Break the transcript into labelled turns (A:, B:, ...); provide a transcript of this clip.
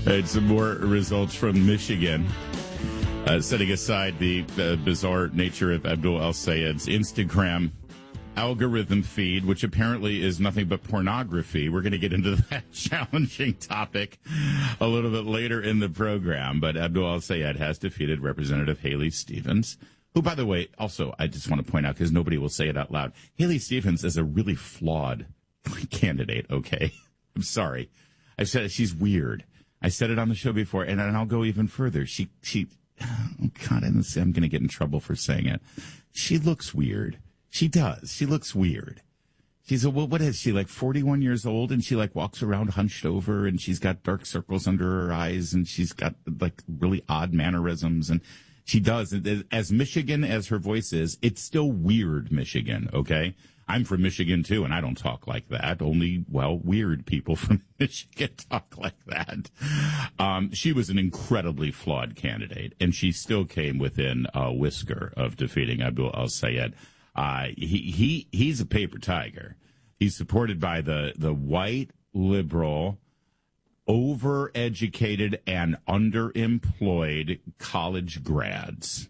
A: Right, some more results from Michigan. Setting aside the bizarre nature of Abdul El-Sayed's Instagram algorithm feed, which apparently is nothing but pornography. We're going to get into that challenging topic a little bit later in the program. But Abdul El-Sayed has defeated Representative Haley Stevens, who, by the way, also, I just want to point out, because nobody will say it out loud, Haley Stevens is a really flawed candidate, okay? I'm sorry. I've said it, she's weird. I said it on the show before, and I'll go even further. She oh, God, I'm going to get in trouble for saying it. She looks weird. She does. She looks weird. What is she, like 41 years old, and she like walks around hunched over, and she's got dark circles under her eyes, and she's got like really odd mannerisms, and she does. As Michigan as her voice is, it's still weird Michigan, okay? I'm from Michigan, too, and I don't talk like that. Only, well, weird people from Michigan talk like that. She was an incredibly flawed candidate, and she still came within a whisker of defeating Abdul El-Sayed. He's a paper tiger. He's supported by the white, liberal, overeducated, and underemployed college grads.